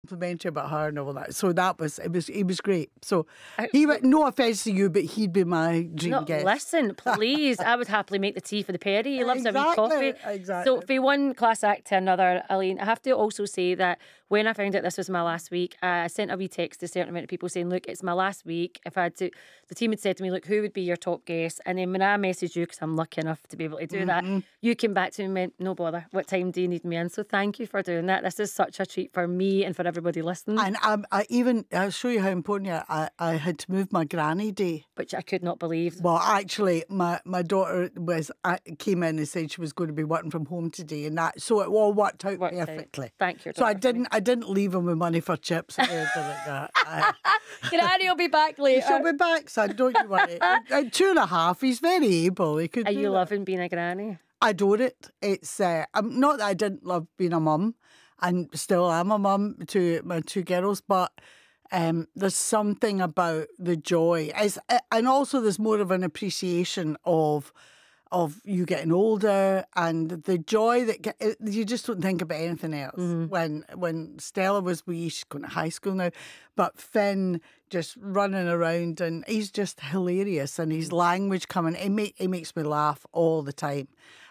complimentary about her and all that. So it was great. So I- he went, no offence to you, but he'd be my dream No, guest. listen, please. I would happily make the tea for the Perry. He loves a wee coffee. Exactly. So, for one class act to another, Aline, I have to also say that when I found out this was my last week, I sent a wee text to a certain amount of people saying, look, it's my last week. If I had to, the team had said to me, look, who would be your top guest? And then when I messaged you, because I'm lucky enough to be able to do that, you came back to me and went, no bother, what time do you need me in? So thank you for doing that. This is such a treat for me and for everybody listening. And I'll show you how important I had to move my granny day. Which I could not believe. Well, actually, my daughter came in and said she was going to be working from home today, and that so it all worked out perfectly. Thank you. So I didn't leave him with money for chips or anything like that. Granny will be back later. She'll be back, son. Don't you worry. At 2.5, he's very able. He could. Are you loving being a granny? I adore it. It's not that I didn't love being a mum, and still am a mum to my two girls, but. There's something about the joy, and also there's more of an appreciation of you getting older and the joy that you just don't think about anything else. When Stella was wee, she's going to high school now, but Finn just running around and he's just hilarious, and his language coming, it makes me laugh all the time,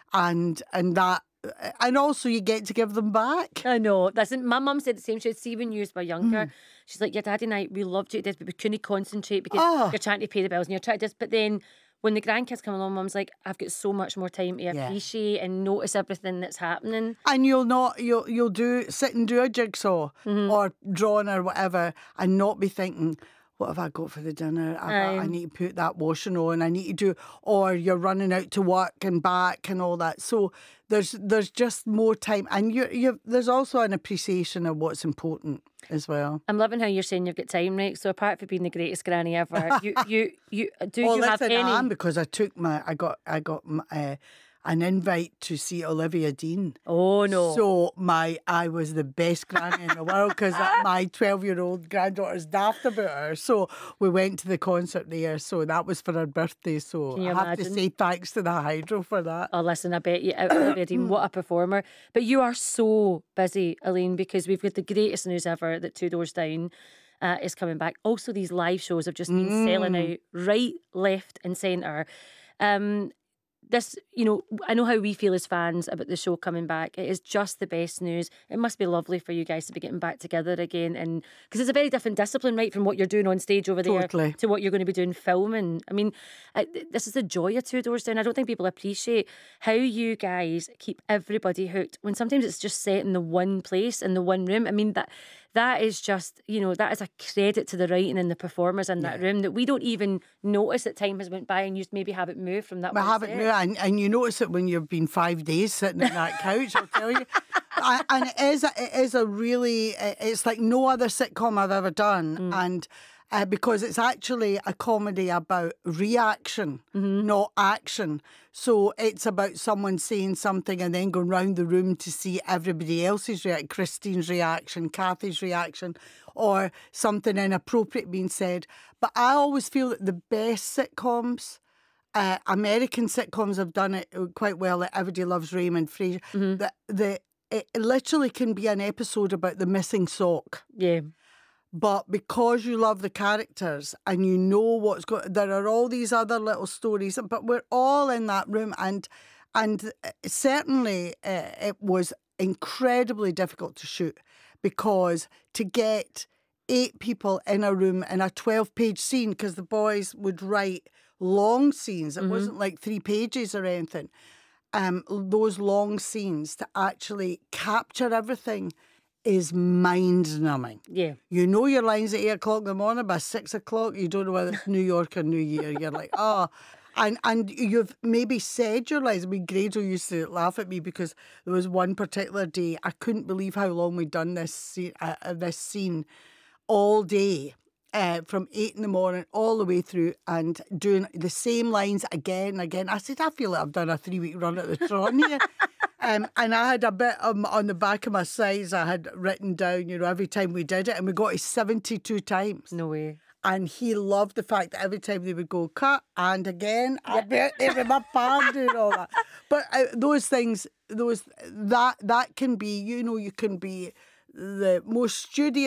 and that. And also you get to give them back. I know. Listen, my mum said the same. She said, see, when you were younger, she's like, your daddy and I, we loved you to this, but we couldn't concentrate because you're trying to pay the bills and you're trying to this. But then when the grandkids come along, mum's like, I've got so much more time to appreciate and notice everything that's happening. And you'll sit and do a jigsaw or drawing or whatever and not be thinking, what have I got for the dinner? I need to put that washing on. I need to do, or you're running out to work and back and all that. So there's just more time, and there's also an appreciation of what's important as well. I'm loving how you're saying you've got time, right? So apart from being the greatest granny ever, you have any? I am, because I got an invite to see Olivia Dean. Oh no! So I was the best granny in the world because my 12-year-old granddaughter's daft about her. So we went to the concert there. So that was for her birthday. So I have to say thanks to the Hydro for that. Oh, listen, I bet you, Olivia Dean, what a performer! But you are so busy, Aline, because we've got the greatest news ever that Two Doors Down is coming back. Also, these live shows have just been selling out right, left, and centre. This, I know how we feel as fans about the show coming back. It is just the best news. It must be lovely for you guys to be getting back together again, and because it's a very different discipline, right, from what you're doing on stage over there to what you're going to be doing filming. I mean, this is the joy of Two Doors Down. I don't think people appreciate how you guys keep everybody hooked when sometimes it's just set in the one place, in the one room. I mean, that is just, that is a credit to the writing and the performers in that room that we don't even notice that time has went by and you maybe have it moved from that. I haven't moved, and you notice it when you've been 5 days sitting on that couch, I'll tell you. And it is a really, it's like no other sitcom I've ever done, and because it's actually a comedy about reaction, not action. So it's about someone saying something and then going round the room to see everybody else's reaction, Christine's reaction, Kathy's reaction, or something inappropriate being said. But I always feel that the best sitcoms, American sitcoms, have done it quite well. Like Everybody Loves Raymond, Frasier. It literally can be an episode about the missing sock. Yeah. But because you love the characters and you know what's going, there are all these other little stories. But we're all in that room, and certainly it was incredibly difficult to shoot, because to get 8 people in a room in a 12-page scene, because the boys would write long scenes. It wasn't like 3 pages or anything. Those long scenes, to actually capture everything is mind-numbing. Yeah. You know your lines at 8 o'clock in the morning, by 6 o'clock you don't know whether it's New York or New Year. You're like, and you've maybe said your lines. I mean, Grado used to laugh at me because there was one particular day I couldn't believe how long we'd done this scene all day. From 8 in the morning all the way through, and doing the same lines again and again. I said, I feel like I've done a 3-week run at the Tron here. And I had a bit on the back of my sides, I had written down, every time we did it, and we got it 72 times. No way. And he loved the fact that every time they would go, cut, and again, I bet they were my pan doing all that. But those things, that can be, you can be the most studious